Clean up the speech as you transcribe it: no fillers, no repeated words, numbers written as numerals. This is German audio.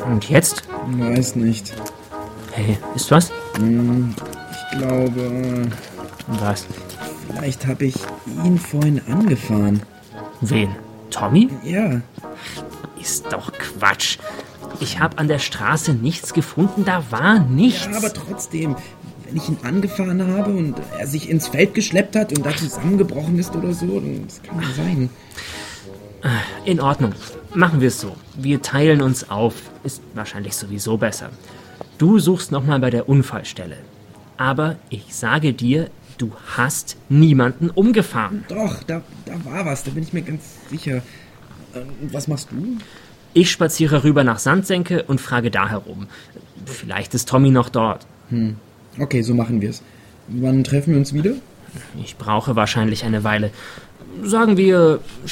Und jetzt? Weiß nicht. Hey, ist was? Ich glaube, Was? vielleicht habe ich ihn vorhin angefahren. Wen? Tommy? Ja, Ist doch Quatsch. Ich habe an der Straße nichts gefunden, da war nichts. ja, aber trotzdem, wenn ich ihn angefahren habe und er sich ins Feld geschleppt hat und da zusammengebrochen ist oder so, dann das kann ja sein. In Ordnung. Machen wir es so. Wir teilen uns auf. Ist wahrscheinlich sowieso besser. Du suchst nochmal bei der Unfallstelle. Aber ich sage dir, du hast niemanden umgefahren. Doch, da war was, da bin ich mir ganz sicher. Was machst du? Ich spaziere rüber nach Sandsenke und frage da herum. Vielleicht ist Tommy noch dort. Okay, so machen wir es. Wann treffen wir uns wieder? Ich brauche wahrscheinlich eine Weile. Sagen wir